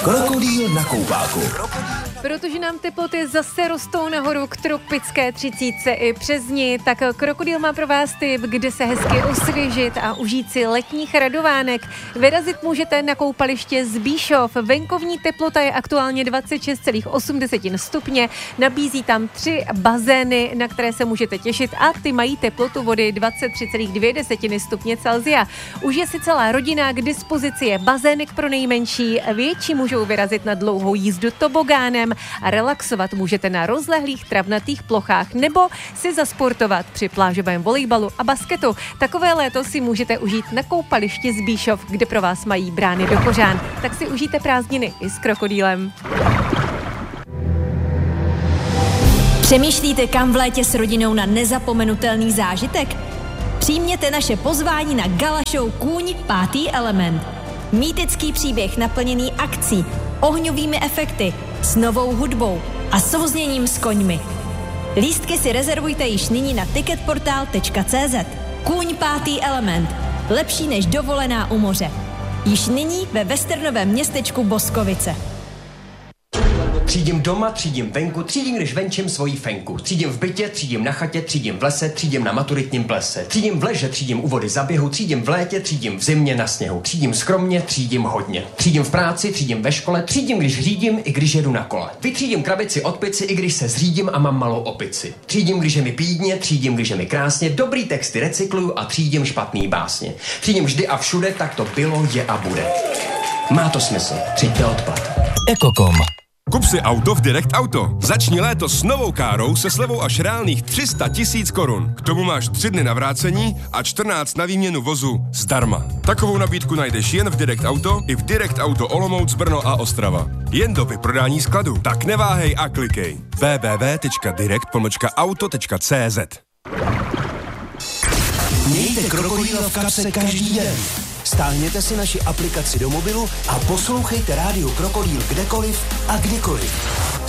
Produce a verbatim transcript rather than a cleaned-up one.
Krokodýl na koupáku. Protože nám teploty zase rostou nahoru k tropické třicítce i přes ní, tak Krokodýl má pro vás tip, kde se hezky osvěžit a užít si letních radovánek. Vyrazit můžete na koupaliště Zbíšov. Venkovní teplota je aktuálně dvacet šest celá osm stupně. Nabízí tam tři bazény, na které se můžete těšit a ty mají teplotu vody dvacet tři celá dvě stupně Celsia. Už je si celá rodina, k dispozici je bazének pro nejmenší, větší můžou vyrazit na dlouhou jízdu tobogánem a relaxovat můžete na rozlehlých travnatých plochách nebo si zasportovat při plážovém volejbalu a basketu. Takové léto si můžete užít na koupališti Zbíšov, kde pro vás mají brány do kořán. Tak si užijte prázdniny i s Krokodýlem. Přemýšlíte, kam v létě s rodinou na nezapomenutelný zážitek? Přijměte naše pozvání na gala show Kůň pátý element. Mýtický příběh naplněný akcí, ohňovými efekty, s novou hudbou a souzněním s koňmi. Lístky si rezervujte již nyní na ticketportal tečka cé zet. Kůň pátý element. Lepší než dovolená u moře. Již nyní ve westernovém městečku Boskovice. Třídím doma, třídím venku, třídím, když venčím svoji fenku. Třídím v bytě, třídím na chatě, třídím v lese, třídím na maturitním plese. Třídím v leže, třídím u vody za běhu, třídím v létě, třídím v zimě na sněhu. Třídím skromně, třídím hodně. Třídím v práci, třídím ve škole, třídím, když řídím, i když jedu na kole. Vytřídím krabici od pici, i když se zřídím a mám malou opici. Třídím, když je mi pídně, třídím, když je mi krásně, dobrý texty recykluju a třídím špatný básně. Třídím vždy a všude, tak to bylo, je a bude. Má to smysl. Třiďte odpad. Ekokom. Kup si auto v Direct Auto. Začni léto s novou károu se slevou až reálných tři sta tisíc korun. K tomu máš tři dny na vrácení a čtrnáct na výměnu vozu zdarma. Takovou nabídku najdeš jen v Direct Auto i v Direct Auto Olomouc, Brno a Ostrava. Jen do vyprodání skladu. Tak neváhej a klikej. w w w tečka direct pomlčka auto tečka cé zet. Mějte Krokodýla v kapse každý den. Stáhněte si naši aplikaci do mobilu a poslouchejte rádio Krokodýl kdekoliv a kdykoliv.